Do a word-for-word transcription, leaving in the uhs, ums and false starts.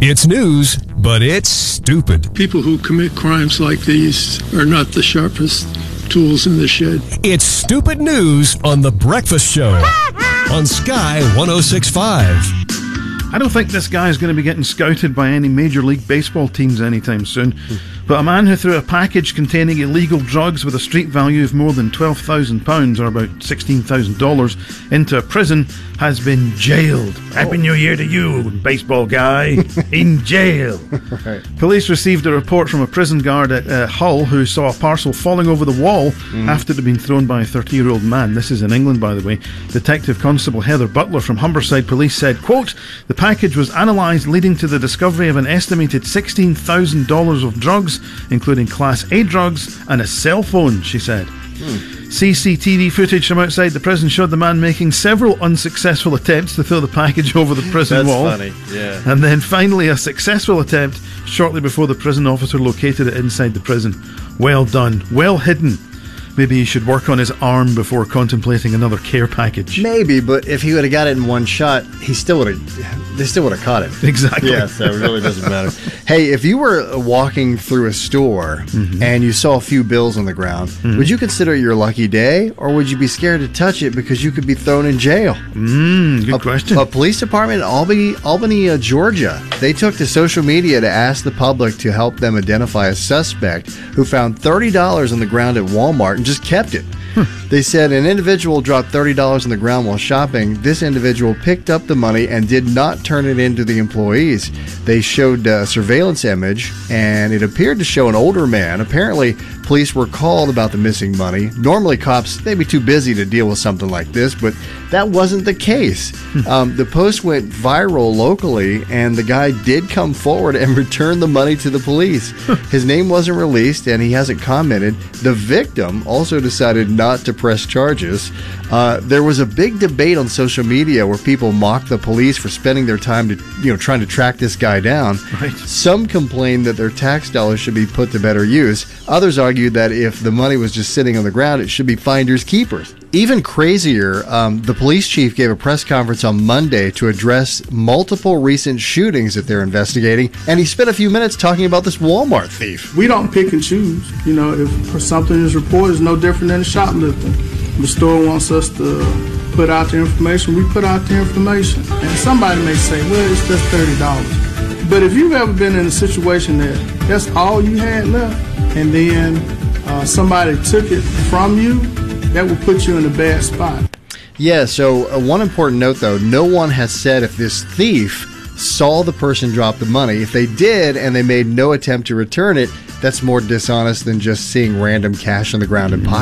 It's news, but it's stupid. People who commit crimes like these are not the sharpest tools in the shed. It's stupid news on The Breakfast Show on Sky one oh six point five. I don't think this guy is going to be getting scouted by any Major League Baseball teams anytime soon. But a man who threw a package containing illegal drugs with a street value of more than twelve thousand pounds, or about sixteen thousand dollars, into a prison has been jailed. Oh. Happy New Year to you, baseball guy. In jail. Right. Police received a report from a prison guard at uh, Hull who saw a parcel falling over the wall mm. after it had been thrown by a thirty-year-old man. This is in England, by the way. Detective Constable Heather Butler from Humberside Police said, quote, "The package was analysed, leading to the discovery of an estimated sixteen thousand dollars of drugs, including Class A drugs and a cell phone," she said. Hmm. C C T V footage from outside the prison showed the man making several unsuccessful attempts to throw the package over the prison That's wall. That's funny, yeah. And then finally a successful attempt shortly before the prison officer located it inside the prison. Well done. Well hidden. Maybe he should work on his arm before contemplating another care package. Maybe, but if he would have got it in one shot, he still would have. They still would have caught him. Exactly. Yeah, so it really doesn't matter. Hey, if you were walking through a store mm-hmm. and you saw a few bills on the ground, mm-hmm. would you consider it your lucky day, or would you be scared to touch it because you could be thrown in jail? Mm, good a, question. A police department in Albany, Albany, uh, Georgia, they took to social media to ask the public to help them identify a suspect who found thirty dollars on the ground at Walmart and just kept it. Hmm. They said an individual dropped thirty dollars on the ground while shopping. This individual picked up the money and did not turn it in to the employees. They showed a surveillance image, and it appeared to show an older man. Apparently, police were called about the missing money. Normally, cops, they'd be too busy to deal with something like this, but that wasn't the case. Hmm. Um, the post went viral locally, and the guy did come forward and return the money to the police. His name wasn't released, and he hasn't commented. The victim also decided not to press charges. Uh, there was a big debate on social media where people mocked the police for spending their time to, you know, trying to track this guy down. Right. Some complained that their tax dollars should be put to better use. Others argued that if the money was just sitting on the ground, it should be finders keepers. Even crazier, um, the police chief gave a press conference on Monday to address multiple recent shootings that they're investigating, and he spent a few minutes talking about this Walmart thief. We don't pick and choose. You know, if something is reported, it's no different than a shoplifting. The store wants us to put out the information, we put out the information. And somebody may say, well, it's just thirty dollars. But if you've ever been in a situation that that's all you had left, and then uh, somebody took it from you, that will put you in a bad spot. Yeah, so uh, one important note, though, no one has said if this thief saw the person drop the money. If they did and they made no attempt to return it, that's more dishonest than just seeing random cash on the ground in pockets.